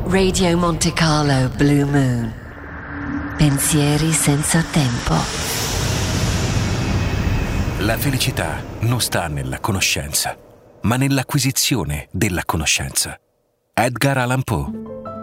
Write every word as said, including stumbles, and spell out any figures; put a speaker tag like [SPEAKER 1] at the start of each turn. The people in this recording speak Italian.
[SPEAKER 1] Radio Monte Carlo Blue Moon. Pensieri senza tempo.
[SPEAKER 2] La felicità non sta nella conoscenza, ma nell'acquisizione della conoscenza. Edgar Allan Poe.